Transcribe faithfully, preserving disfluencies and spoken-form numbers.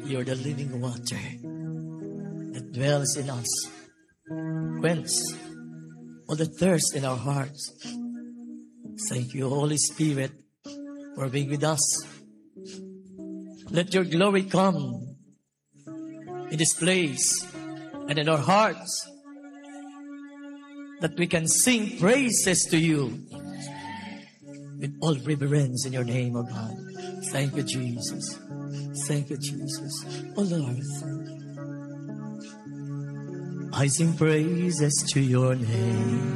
You're the living water that dwells in us. Quench all the thirst in our hearts. Thank you, Holy Spirit, for being with us. Let your glory come in this place and in our hearts, that we can sing praises to you with all reverence in your name, O God. Thank you, Jesus. Thank you, Jesus. Oh Lord, thank you. I sing praises to your name.